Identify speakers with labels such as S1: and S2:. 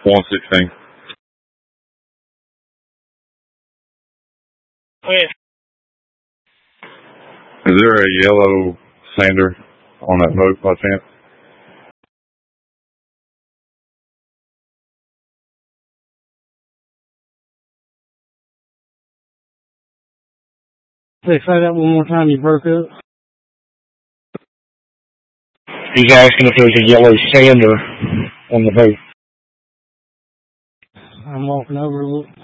S1: 116.
S2: Okay.
S1: Is there a yellow sander on that boat by chance?
S3: Say that one more time, you broke up.
S2: He's asking if there's a yellow sander on the boat.
S3: I'm walking over a little.